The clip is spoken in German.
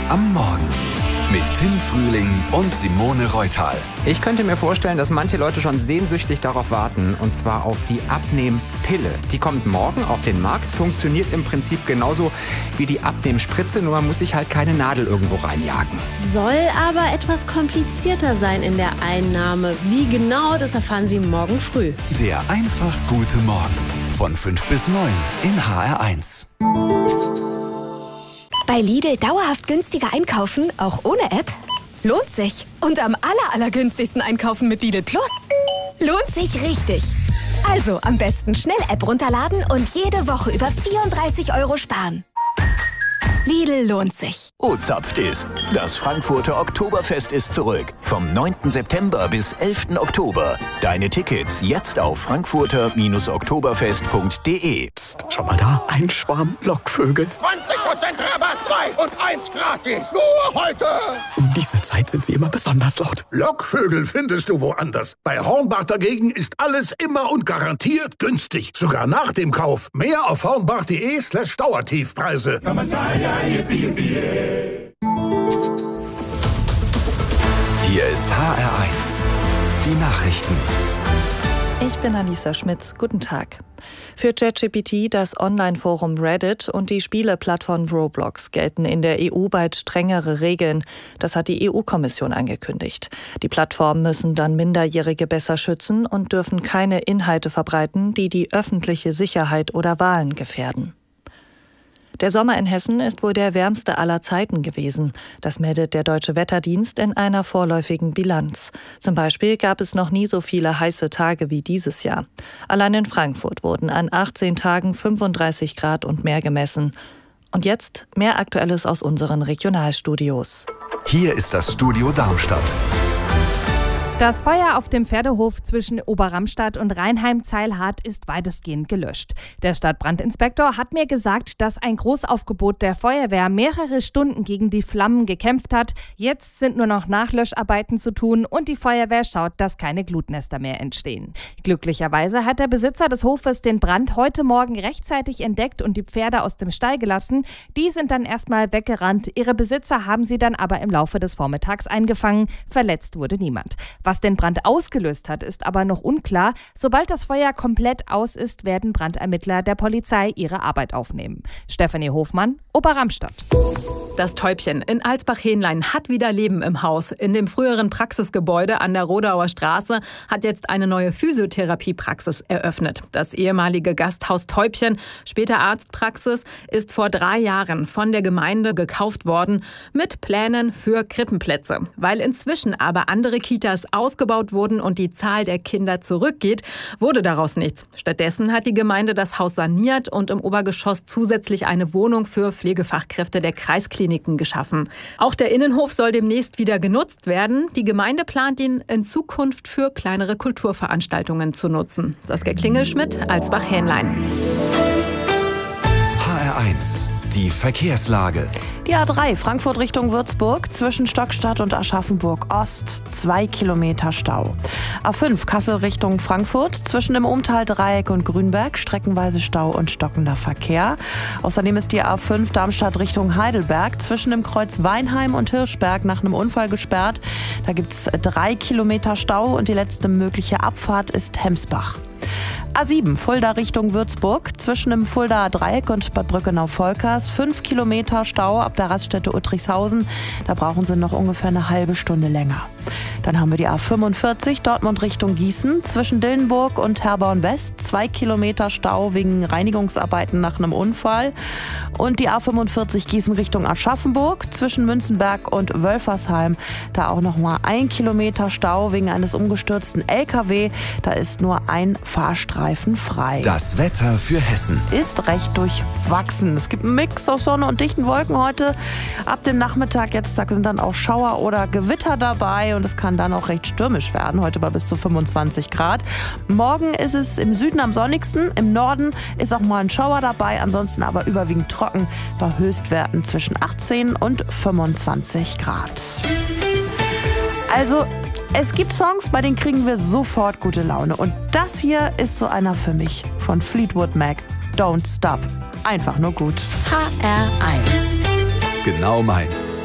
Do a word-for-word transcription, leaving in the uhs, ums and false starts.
am Morgen mit Tim Frühling und Simone Reutal. Ich könnte mir vorstellen, dass manche Leute schon sehnsüchtig darauf warten, und zwar auf die Abnehmpille. Die kommt morgen auf den Markt, funktioniert im Prinzip genauso wie die Abnehmspritze, nur man muss sich halt keine Nadel irgendwo reinjagen. Soll aber etwas komplizierter sein in der Einnahme. Wie genau, das erfahren Sie morgen früh. Der einfach gute Morgen von fünf bis neun in H R eins. Bei Lidl dauerhaft günstiger einkaufen, auch ohne App? Lohnt sich. Und am aller, allergünstigsten einkaufen mit Lidl Plus? Lohnt sich richtig. Also am besten schnell App runterladen und jede Woche über vierunddreißig Euro sparen. Lidl lohnt sich. O-Zapft ist. Das Frankfurter Oktoberfest ist zurück. Vom neunten September bis elften Oktober. Deine Tickets jetzt auf frankfurter oktoberfest punkt de. Psst, schau mal da. Ein Schwarm Lockvögel. zwanzig Prozent Rabatt, zwei und eins gratis. Nur heute. Um diese Zeit sind sie immer besonders laut. Lockvögel findest du woanders. Bei Hornbach dagegen ist alles immer und garantiert günstig. Sogar nach dem Kauf. Mehr auf hornbach.de slash Dauertiefpreise. Hier ist H R eins. Die Nachrichten. Ich bin Anissa Schmitz. Guten Tag. Für ChatGPT, das Online-Forum Reddit und die Spieleplattform Roblox gelten in der E U bald strengere Regeln. Das hat die E U-Kommission angekündigt. Die Plattformen müssen dann Minderjährige besser schützen und dürfen keine Inhalte verbreiten, die die öffentliche Sicherheit oder Wahlen gefährden. Der Sommer in Hessen ist wohl der wärmste aller Zeiten gewesen. Das meldet der Deutsche Wetterdienst in einer vorläufigen Bilanz. Zum Beispiel gab es noch nie so viele heiße Tage wie dieses Jahr. Allein in Frankfurt wurden an achtzehn Tagen fünfunddreißig Grad und mehr gemessen. Und jetzt mehr Aktuelles aus unseren Regionalstudios. Hier ist das Studio Darmstadt. Das Feuer auf dem Pferdehof zwischen Oberramstadt und Rheinheim-Zeilhardt ist weitestgehend gelöscht. Der Stadtbrandinspektor hat mir gesagt, dass ein Großaufgebot der Feuerwehr mehrere Stunden gegen die Flammen gekämpft hat. Jetzt sind nur noch Nachlöscharbeiten zu tun und die Feuerwehr schaut, dass keine Glutnester mehr entstehen. Glücklicherweise hat der Besitzer des Hofes den Brand heute Morgen rechtzeitig entdeckt und die Pferde aus dem Stall gelassen. Die sind dann erstmal weggerannt. Ihre Besitzer haben sie dann aber im Laufe des Vormittags eingefangen. Verletzt wurde niemand. Was den Brand ausgelöst hat, ist aber noch unklar. Sobald das Feuer komplett aus ist, werden Brandermittler der Polizei ihre Arbeit aufnehmen. Stefanie Hofmann, Oberramstadt. Das Täubchen in Alsbach-Hähnlein hat wieder Leben im Haus. In dem früheren Praxisgebäude an der Rodauer Straße hat jetzt eine neue Physiotherapiepraxis eröffnet. Das ehemalige Gasthaus Täubchen, später Arztpraxis, ist vor drei Jahren von der Gemeinde gekauft worden mit Plänen für Krippenplätze. Weil inzwischen aber andere Kitas ausgebaut wurden und die Zahl der Kinder zurückgeht, wurde daraus nichts. Stattdessen hat die Gemeinde das Haus saniert und im Obergeschoss zusätzlich eine Wohnung für Pflegefachkräfte der Kreiskliniken geschaffen. Auch der Innenhof soll demnächst wieder genutzt werden. Die Gemeinde plant ihn in Zukunft für kleinere Kulturveranstaltungen zu nutzen. Saskia Klingelschmidt, Alsbach-Hähnlein. H R eins. Die Verkehrslage. Die A drei Frankfurt Richtung Würzburg zwischen Stockstadt und Aschaffenburg Ost zwei Kilometer Stau. A fünf Kassel Richtung Frankfurt zwischen dem Umtal-Dreieck und Grünberg streckenweise Stau und stockender Verkehr. Außerdem ist die A fünf Darmstadt Richtung Heidelberg zwischen dem Kreuz Weinheim und Hirschberg nach einem Unfall gesperrt. Da gibt es drei Kilometer Stau und die letzte mögliche Abfahrt ist Hemsbach. A sieben Fulda Richtung Würzburg zwischen dem Fuldaer Dreieck und Bad Brückenau-Volkers fünf Kilometer Stau ab der Raststätte Uttrichshausen. Da brauchen Sie noch ungefähr eine halbe Stunde länger. Dann haben wir die A fünfundvierzig Dortmund Richtung Gießen zwischen Dillenburg und Herborn West zwei Kilometer Stau wegen Reinigungsarbeiten nach einem Unfall. Und die A fünfundvierzig Gießen Richtung Aschaffenburg zwischen Münzenberg und Wölfersheim. Da auch noch mal ein Kilometer Stau wegen eines umgestürzten L K W. Da ist nur ein Fahrstreifen frei. Das Wetter für Hessen ist recht durchwachsen. Es gibt einen Mix aus Sonne und dichten Wolken heute. Ab dem Nachmittag jetzt sind dann auch Schauer oder Gewitter dabei und es kann dann auch recht stürmisch werden. Heute bei bis zu fünfundzwanzig Grad. Morgen ist es im Süden am sonnigsten. Im Norden ist auch mal ein Schauer dabei. Ansonsten aber überwiegend trocken bei Höchstwerten zwischen achtzehn und fünfundzwanzig Grad. Also es gibt Songs, bei denen kriegen wir sofort gute Laune. Und das hier ist so einer für mich von Fleetwood Mac. Don't Stop. Einfach nur gut. H R eins. Genau meins.